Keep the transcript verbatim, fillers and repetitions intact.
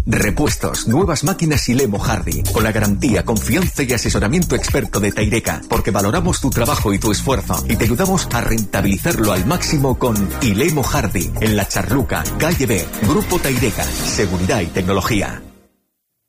Repuestos, nuevas máquinas Ilemo Hardy, con la garantía, confianza y asesoramiento experto de Taireca, porque valoramos tu trabajo y tu esfuerzo y te ayudamos a rentabilizarlo al máximo con Ilemo Hardy, en La Charluca, calle B, Grupo Taireca, seguridad y tecnología.